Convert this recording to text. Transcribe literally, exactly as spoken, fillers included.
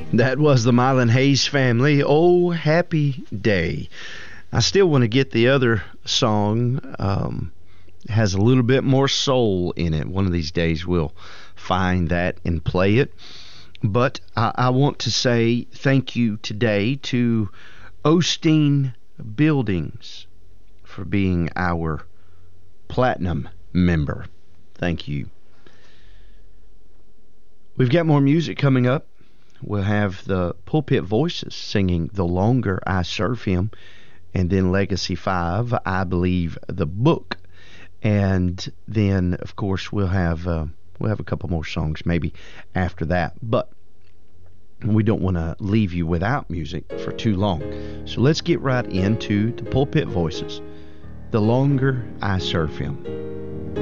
That was the Mylan Hayes family. Oh, happy day. I still want to get the other song. Um, has a little bit more soul in it. One of these days we'll find that and play it. But I, I want to say thank you today to Osteen Buildings for being our platinum member. Thank you. We've got more music coming up. We'll have the Pulpit Voices singing The Longer I Serve Him, and then Legacy five, I Believe the Book. And then, of course, we'll have uh, we'll have a couple more songs maybe after that. But we don't want to leave you without music for too long. So let's get right into the Pulpit Voices, The Longer I Serve Him.